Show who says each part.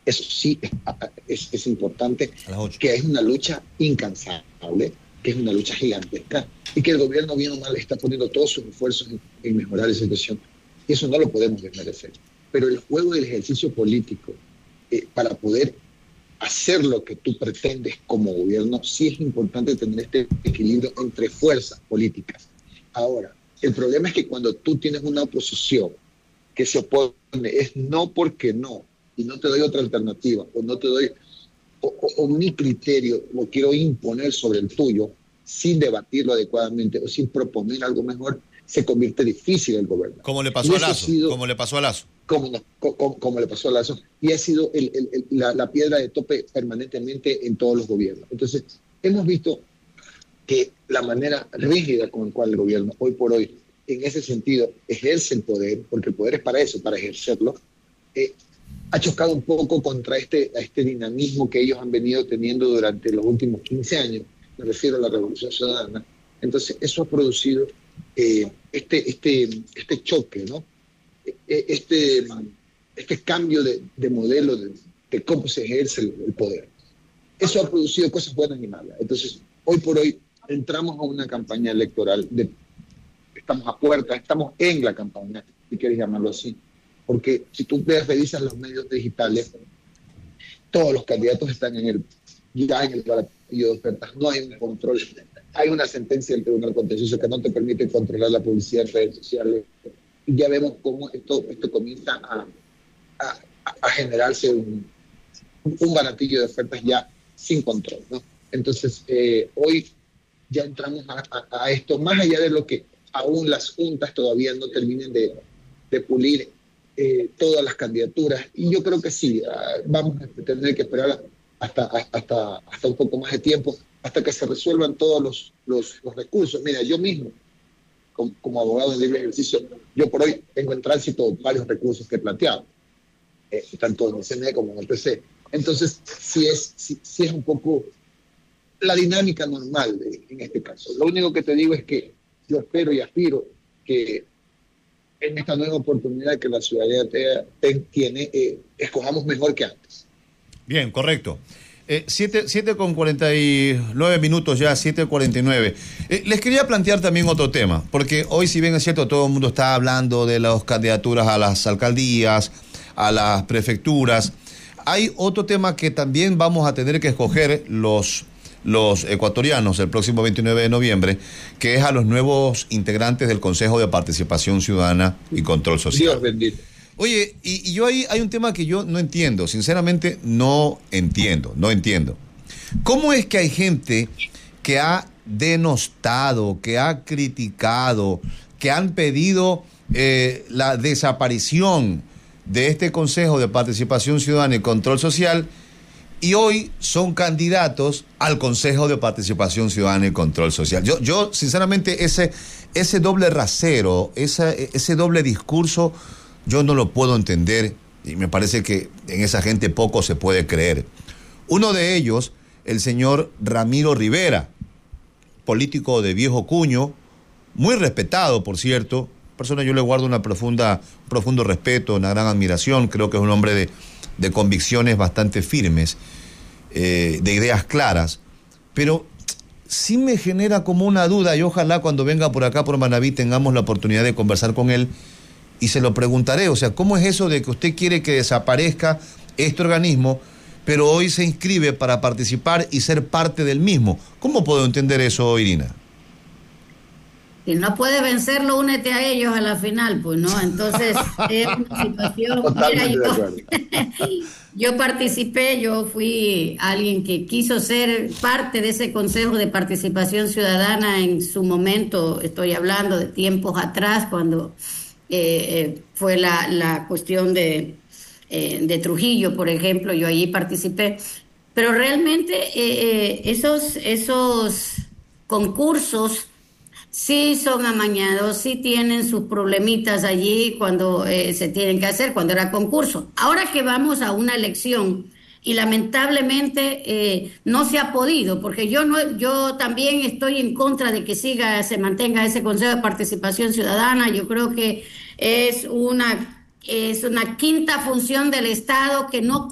Speaker 1: Eso sí es importante, que es una lucha incansable, que es una lucha gigantesca y que el gobierno, bien o mal, está poniendo todos sus esfuerzos en mejorar esa situación. Y eso no lo podemos desmerecer. Pero el juego del ejercicio político, para poder hacer lo que tú pretendes como gobierno, sí es importante tener este equilibrio entre fuerzas políticas. Ahora, el problema es que cuando tú tienes una oposición que se opone, es no porque no, y no te doy otra alternativa, o no te doy, o mi criterio lo quiero imponer sobre el tuyo, sin debatirlo adecuadamente o sin proponer algo mejor, se convierte difícil el gobierno.
Speaker 2: Como le pasó a Lasso, como le pasó a Lasso.
Speaker 1: Como le pasó a Lasso, y ha sido la piedra de tope permanentemente en todos los gobiernos. Entonces, hemos visto que la manera rígida con la cual el gobierno, hoy por hoy, en ese sentido, ejerce el poder, porque el poder es para eso, para ejercerlo, ha chocado un poco contra este dinamismo que ellos han venido teniendo durante los últimos 15 años, me refiero a la Revolución Ciudadana. Entonces, eso ha producido este choque, ¿no? Este cambio de modelo de cómo se ejerce el poder. Eso ha producido cosas buenas y malas. Entonces, hoy por hoy entramos a una campaña electoral, estamos a puerta, estamos en la campaña, si quieres llamarlo así, porque si tú revisas los medios digitales, todos los candidatos están ya en el baratillo de ofertas, no hay un control. Hay una sentencia del Tribunal Contencioso que no te permite controlar la publicidad en redes sociales. Y ya vemos cómo esto comienza a generarse un baratillo de ofertas ya sin control, ¿no? Entonces, hoy ya entramos a esto, más allá de lo que aún las juntas todavía no terminen de pulir todas las candidaturas. Y yo creo que sí, vamos a tener que esperar hasta un poco más de tiempo, hasta que se resuelvan todos los recursos. Mira, yo mismo, como abogado de libre ejercicio, yo por hoy tengo en tránsito varios recursos que he planteado, tanto en el CNE como en el PC. Entonces, sí es un poco la dinámica normal en este caso. Lo único que te digo es que yo espero y aspiro que en esta nueva oportunidad que la ciudadanía tiene, escojamos mejor que antes.
Speaker 2: Bien, correcto. 7:49 ya, 7:49. Les quería plantear también otro tema, porque hoy, si bien es cierto, todo el mundo está hablando de las candidaturas a las alcaldías, a las prefecturas. Hay otro tema que también vamos a tener que escoger los ecuatorianos el próximo 29 de noviembre, que es a los nuevos integrantes del Consejo de Participación Ciudadana y Control Social.
Speaker 1: Dios bendito.
Speaker 2: Oye, y yo ahí hay un tema que yo no entiendo, sinceramente no entiendo. ¿Cómo es que hay gente que ha denostado, que ha criticado, que han pedido la desaparición de este Consejo de Participación Ciudadana y Control Social, y hoy son candidatos al Consejo de Participación Ciudadana y Control Social? Yo sinceramente, ese doble rasero, ese doble discurso, yo no lo puedo entender, y me parece que en esa gente poco se puede creer. Uno de ellos, el señor Ramiro Rivera, político de viejo cuño, muy respetado, por cierto, persona yo le guardo un profundo respeto, una gran admiración. Creo que es un hombre de convicciones bastante firmes, de ideas claras, pero sí me genera como una duda, y ojalá cuando venga por acá por Manabí tengamos la oportunidad de conversar con él y se lo preguntaré. O sea, ¿cómo es eso de que usted quiere que desaparezca este organismo, pero hoy se inscribe para participar y ser parte del mismo? ¿Cómo puedo entender eso, Irina?
Speaker 3: Si no puede vencerlo, únete a ellos a la final, pues, ¿no? Entonces, es una situación... Mira, yo participé, yo fui alguien que quiso ser parte de ese Consejo de Participación Ciudadana en su momento. Estoy hablando de tiempos atrás, cuando fue la cuestión de Trujillo, por ejemplo. Yo allí participé. Pero realmente esos concursos sí son amañados, sí tienen sus problemitas allí cuando se tienen que hacer, cuando era concurso. Ahora que vamos a una elección y lamentablemente no se ha podido, porque yo también estoy en contra de que se mantenga ese Consejo de Participación Ciudadana. Yo creo que es una quinta función del Estado que no